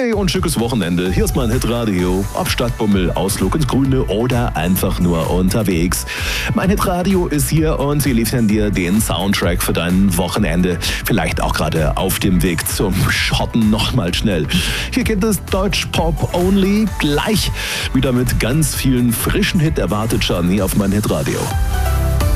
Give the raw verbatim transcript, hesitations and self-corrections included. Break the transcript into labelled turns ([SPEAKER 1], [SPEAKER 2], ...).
[SPEAKER 1] Hey und schickes Wochenende. Hier ist mein Hitradio. Ob Stadtbummel, Ausflug ins Grüne oder einfach nur unterwegs. Mein Hitradio ist hier und wir liefern dir den Soundtrack für dein Wochenende. Vielleicht auch gerade auf dem Weg zum Schotten nochmal schnell. Hier geht es Deutsch Pop Only. Gleich wieder mit ganz vielen frischen Hit erwartet schon hier auf mein Hitradio.